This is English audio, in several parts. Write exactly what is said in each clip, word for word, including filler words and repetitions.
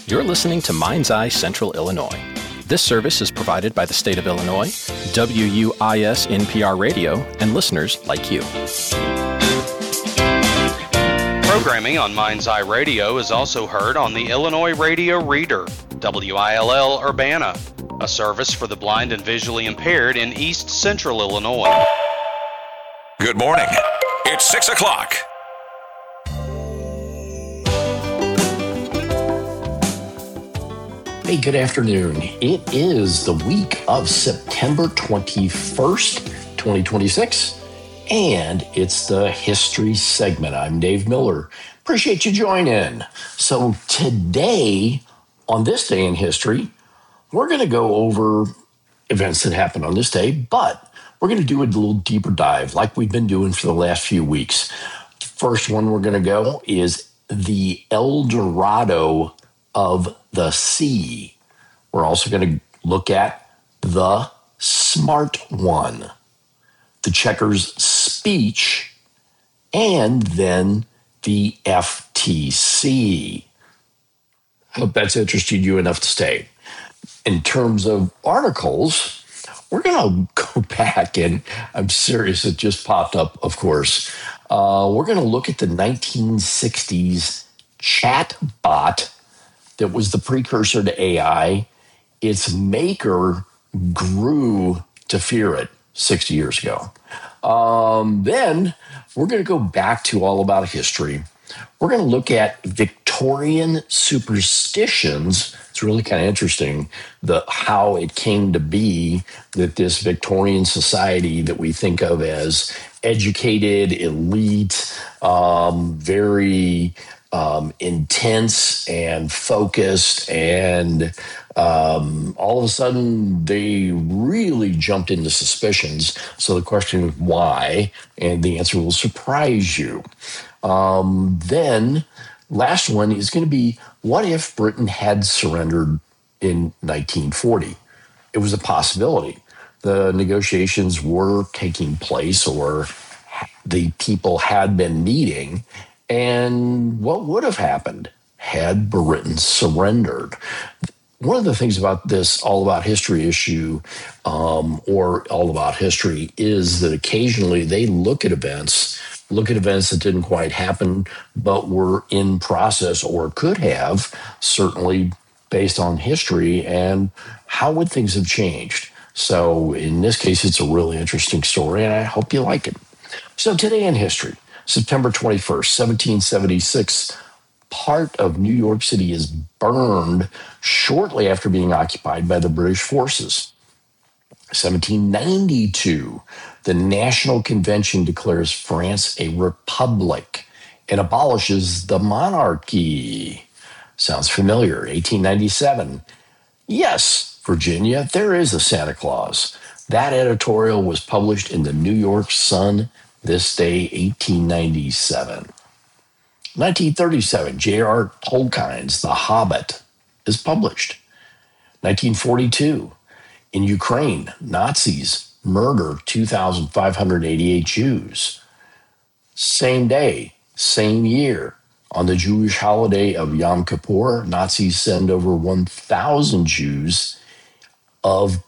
You're listening to Mind's Eye Central Illinois. This service is provided by the state of Illinois, W U I S N P R Radio, and listeners like you. Programming on Mind's Eye Radio is also heard on the Illinois Radio Reader, W I L L Urbana, a service for the blind and visually impaired in East Central Illinois. Good morning. It's six o'clock. Hey, good afternoon. It is the week of September twenty-first, twenty twenty-six, and it's the history segment. I'm Dave Miller. Appreciate you joining. So today, on this day in history, we're going to go over events that happened on this day, but we're going to do a little deeper dive like we've been doing for the last few weeks. First one we're going to go is the El Dorado of the sea. We're also going to look at the Smart One, the Checkers speech, and then the F T C. I hope that's interested you enough to stay. In terms of articles, we're going to go back, and I'm serious, it just popped up, of course. Uh, we're going to look at the nineteen sixties chatbot that was the precursor to A I. Its maker grew to fear it sixty years ago. Um, then we're going to go back to all about history. We're going to look at Victorian superstitions. It's really kind of interesting the how it came to be that this Victorian society that we think of as educated, elite, um, very um, intense and focused, and um, all of a sudden they really jumped into suspicions. So the question is why, and the answer will surprise you. Um, then last one is going to be, what if Britain had surrendered in nineteen forty? It was a possibility. The negotiations were taking place, or the people had been meeting. And what would have happened had Britain surrendered? One of the things about this All About History issue, um, or All About History, is that occasionally they look at events, look at events that didn't quite happen, but were in process or could have, certainly based on history, and how would things have changed? So in this case, it's a really interesting story, and I hope you like it. So today in history, September twenty-first, seventeen seventy-six, part of New York City is burned shortly after being occupied by the British forces. seventeen ninety-two, the National Convention declares France a republic and abolishes the monarchy. Sounds familiar. eighteen ninety-seven, yes, Virginia, there is a Santa Claus. That editorial was published in the New York Sun this day, eighteen ninety-seven. nineteen thirty-seven, J R Tolkien's The Hobbit is published. nineteen forty-two, in Ukraine, Nazis murder two thousand five hundred eighty-eight Jews. Same day, same year, on the Jewish holiday of Yom Kippur, Nazis send over one thousand Jews of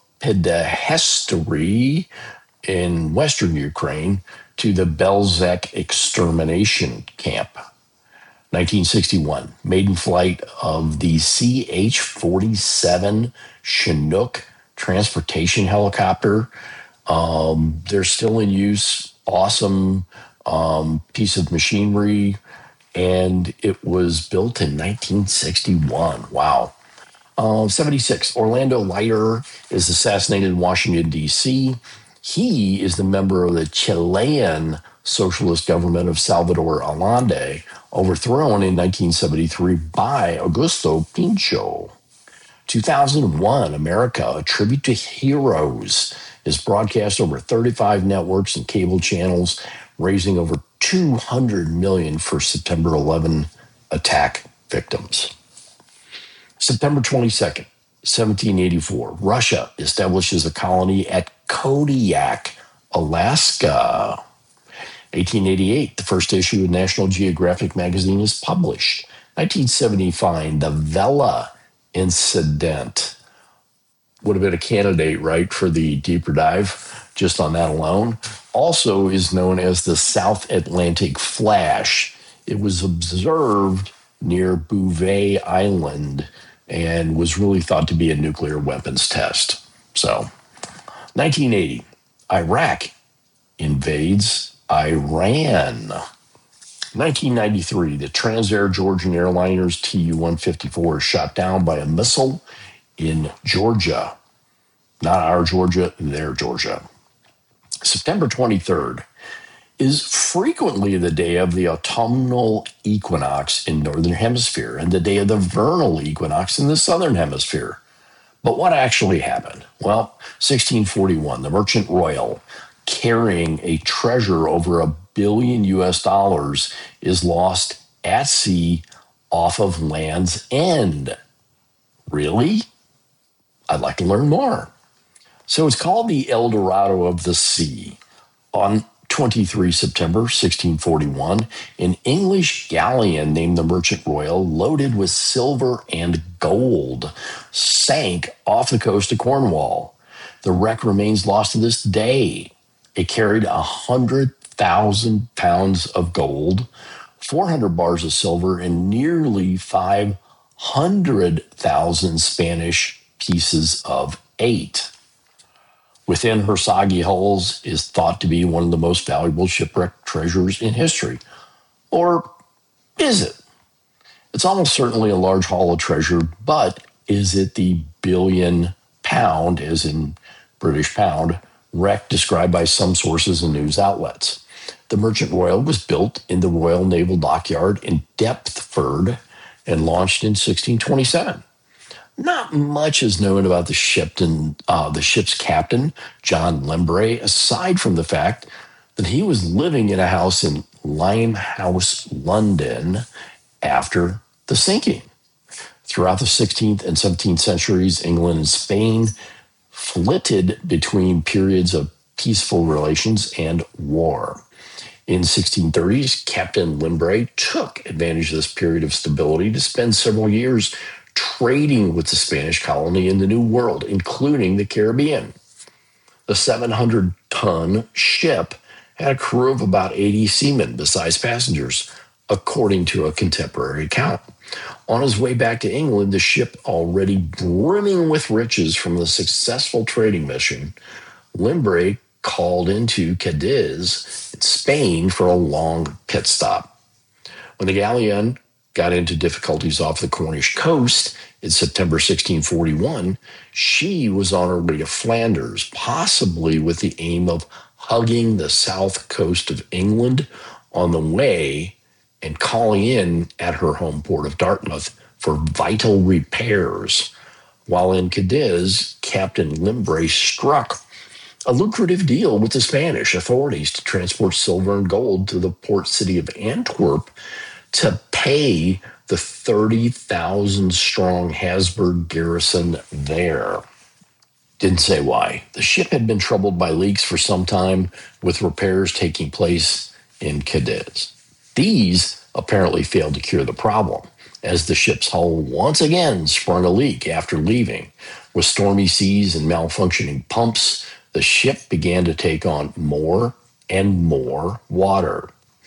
Pedahestry in western Ukraine to the Belzec extermination camp. nineteen sixty-one, maiden flight of the C H forty-seven Chinook transportation helicopter. Um, they're still in use. Awesome um, piece of machinery. And it was built in nineteen sixty-one. Wow. Uh, seventy-six, Orlando Leiter is assassinated in Washington, D C He is the member of the Chilean socialist government of Salvador Allende, overthrown in nineteen seventy-three by Augusto Pinochet. two thousand one, America, A Tribute to Heroes, is broadcast over thirty-five networks and cable channels, raising over two hundred million dollars for September eleventh attack victims. September twenty-second, seventeen eighty-four, Russia establishes a colony at Kodiak, Alaska. eighteen eighty-eight, the first issue of National Geographic magazine is published. nineteen seventy-five, the Vela incident. Would have been a candidate, right, for the deeper dive, just on that alone. Also is known as the South Atlantic Flash. It was observed near Bouvet Island and was really thought to be a nuclear weapons test. So, nineteen eighty, Iraq invades Iran. nineteen ninety-three, the Transair Georgian Airliners T U one fifty-four is shot down by a missile in Georgia. Not our Georgia, their Georgia. September twenty-third is frequently the day of the autumnal equinox in Northern Hemisphere and the day of the vernal equinox in the Southern Hemisphere. But what actually happened? Well, sixteen forty-one, the Merchant Royal, carrying a treasure over a billion U S dollars, is lost at sea off of Land's End. Really? I'd like to learn more. So it's called the El Dorado of the Sea. On the twenty-third of September, sixteen forty-one, an English galleon named the Merchant Royal, loaded with silver and gold, sank off the coast of Cornwall. The wreck remains lost to this day. It carried one hundred thousand pounds of gold, four hundred bars of silver, and nearly five hundred thousand Spanish pieces of eight. Within her soggy hulls is thought to be one of the most valuable shipwreck treasures in history. Or is it? It's almost certainly a large haul of treasure, but is it the billion pound, as in British pound, wreck described by some sources and news outlets? The Merchant Royal was built in the Royal Naval Dockyard in Deptford and launched in sixteen twenty-seven. Not much is known about the ship and uh, the ship's captain, John Lembre, aside from the fact that he was living in a house in Limehouse, London, after the sinking. Throughout the sixteenth and seventeenth centuries, England and Spain flitted between periods of peaceful relations and war. In sixteen thirties, Captain Lembre took advantage of this period of stability to spend several years trading with the Spanish colony in the New World, including the Caribbean. The seven hundred ton ship had a crew of about eighty seamen besides passengers, according to a contemporary account. On his way back to England, the ship already brimming with riches from the successful trading mission, Lembre called into Cadiz, in Spain, for a long pit stop. When the galleon got into difficulties off the Cornish coast in September sixteen forty-one, she was on her way to Flanders, possibly with the aim of hugging the south coast of England on the way and calling in at her home port of Dartmouth for vital repairs. While in Cadiz, Captain Lembre struck a lucrative deal with the Spanish authorities to transport silver and gold to the port city of Antwerp to pay the thirty thousand strong Habsburg garrison there. Didn't say why. The ship had been troubled by leaks for some time, with repairs taking place in Cadiz. These apparently failed to cure the problem, as the ship's hull once again sprung a leak after leaving. With stormy seas and malfunctioning pumps, the ship began to take on more and more water.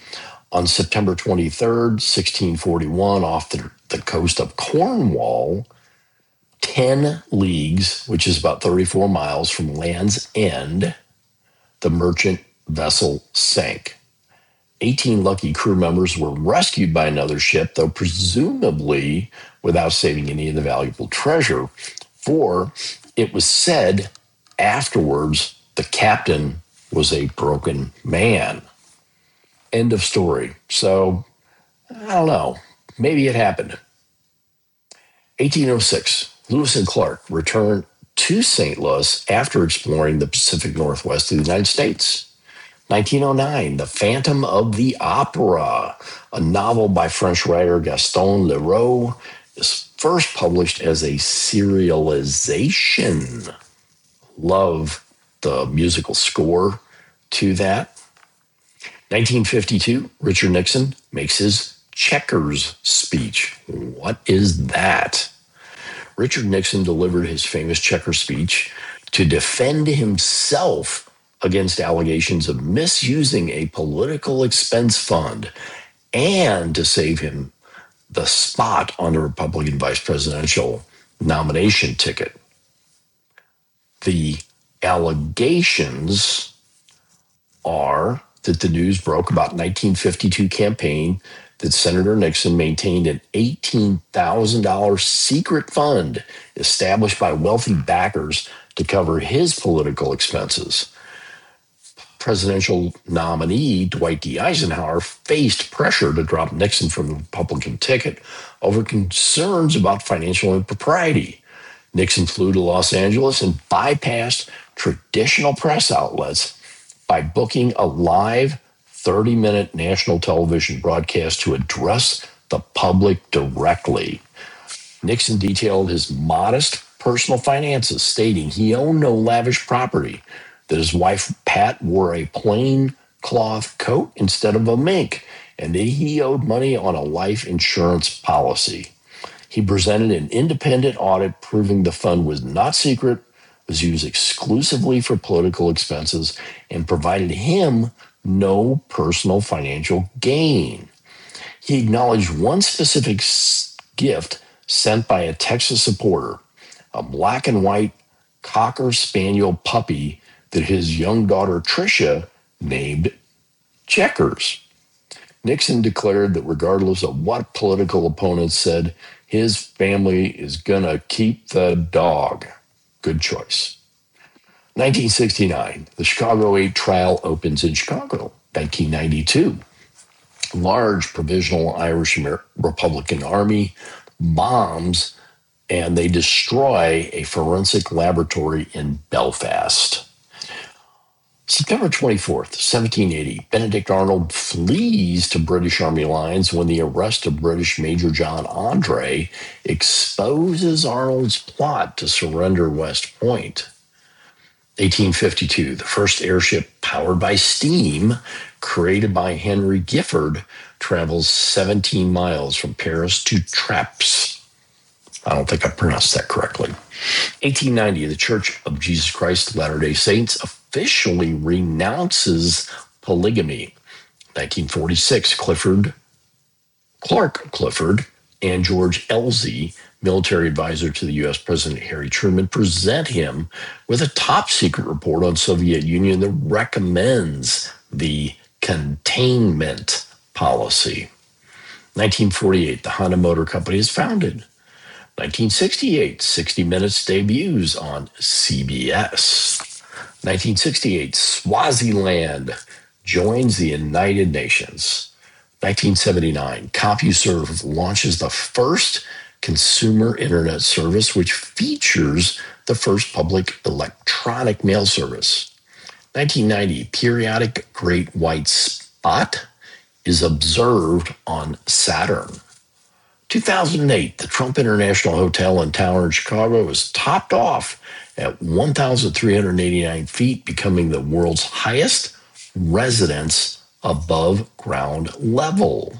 On September twenty-third, sixteen forty-one, off the, the coast of Cornwall, ten leagues, which is about thirty-four miles from Land's End, the merchant vessel sank. eighteen lucky crew members were rescued by another ship, though presumably without saving any of the valuable treasure, for it was said afterwards the captain was a broken man. End of story. So, I don't know. Maybe it happened. eighteen oh six, Lewis and Clark returned to Saint Louis after exploring the Pacific Northwest of the United States. nineteen oh nine, The Phantom of the Opera, a novel by French writer Gaston Leroux, is first published as a serialization. Love the musical score to that. nineteen fifty-two, Richard Nixon makes his Checkers speech. What is that? Richard Nixon delivered his famous Checker speech to defend himself against allegations of misusing a political expense fund and to save him the spot on the Republican vice presidential nomination ticket. The allegations are that the news broke about nineteen fifty-two campaign that Senator Nixon maintained an eighteen thousand dollars secret fund established by wealthy backers to cover his political expenses. Presidential nominee Dwight D. Eisenhower faced pressure to drop Nixon from the Republican ticket over concerns about financial impropriety. Nixon flew to Los Angeles and bypassed traditional press outlets by booking a live thirty-minute national television broadcast to address the public directly. Nixon detailed his modest personal finances, stating he owned no lavish property, that his wife Pat wore a plain cloth coat instead of a mink, and that he owed money on a life insurance policy. He presented an independent audit proving the fund was not secret, was used exclusively for political expenses, and provided him no personal financial gain. He acknowledged one specific gift sent by a Texas supporter, a black and white Cocker Spaniel puppy that his young daughter Tricia named Checkers. Nixon declared that regardless of what political opponents said, his family is gonna keep the dog. Good choice. nineteen sixty-nine, the Chicago eight trial opens in Chicago. nineteen ninety-two, large provisional Irish Republican army bombs and they destroy a forensic laboratory in Belfast. September twenty-fourth, seventeen eighty, Benedict Arnold flees to British Army lines when the arrest of British Major John Andre exposes Arnold's plot to surrender West Point. eighteen fifty-two, the first airship powered by steam, created by Henry Gifford, travels seventeen miles from Paris to Trappes. I don't think I pronounced that correctly. eighteen ninety, the Church of Jesus Christ of Latter-day Saints officially renounces polygamy. nineteen forty-six, Clifford, Clark Clifford and George Elzey, military advisor to the U S President Harry Truman, present him with a top-secret report on Soviet Union that recommends the containment policy. nineteen forty-eight, the Honda Motor Company is founded. nineteen sixty-eight, sixty minutes debuts on C B S. nineteen sixty-eight, Swaziland joins the United Nations. nineteen seventy-nine, CompuServe launches the first consumer internet service, which features the first public electronic mail service. nineteen ninety, periodic great white spot is observed on Saturn. two thousand eight, the Trump International Hotel and Tower in Chicago is topped off at one thousand three hundred eighty-nine feet, becoming the world's highest residence above ground level.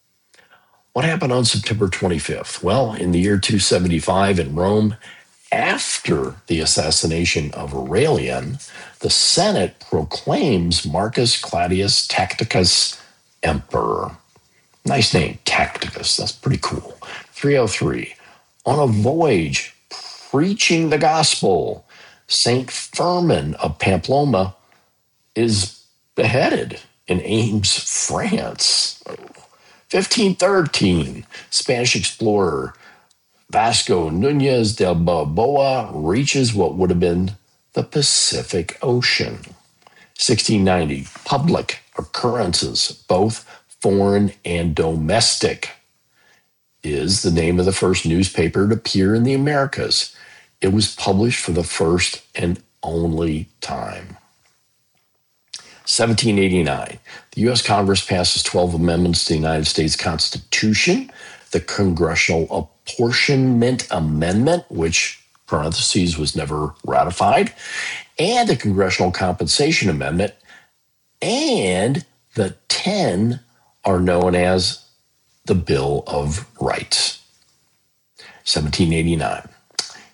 What happened on September twenty-fifth? Well, in the year two seventy-five in Rome, after the assassination of Aurelian, the Senate proclaims Marcus Claudius Tacticus emperor. Nice name, Tacticus. That's pretty cool. three oh three, on a voyage preaching the gospel, Saint Firmin of Pamplona is beheaded in Ames, France. fifteen thirteen, Spanish explorer Vasco Núñez de Balboa reaches what would have been the Pacific Ocean. sixteen ninety, public occurrences, both foreign and domestic, is the name of the first newspaper to appear in the Americas. It was published for the first and only time. seventeen eighty-nine, the U S Congress passes twelve amendments to the United States Constitution, the Congressional Apportionment Amendment, which, parentheses, was never ratified, and the Congressional Compensation Amendment, and the ten are known as the Bill of Rights. seventeen eighty-nine,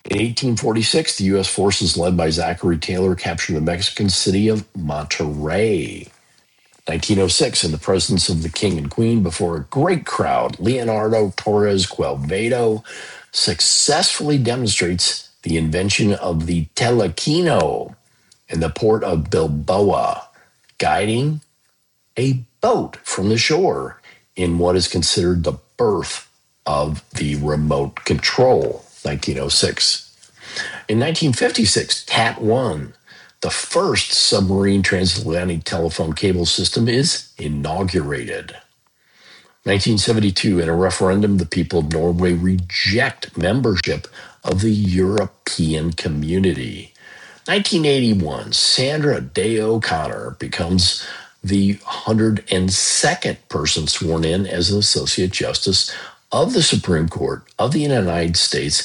In eighteen forty-six, the U S forces led by Zachary Taylor captured the Mexican city of Monterrey. nineteen oh six, in the presence of the king and queen before a great crowd, Leonardo Torres Quevedo successfully demonstrates the invention of the telequino in the port of Bilbao, guiding a boat from the shore in what is considered the birth of the remote control, nineteen oh six. In nineteen fifty-six, T A T one, the first submarine transatlantic telephone cable system, is inaugurated. nineteen seventy-two, in a referendum, the people of Norway reject membership of the European Community. nineteen eighty-one, Sandra Day O'Connor becomes the one hundred second person sworn in as an Associate Justice of the Supreme Court of the United States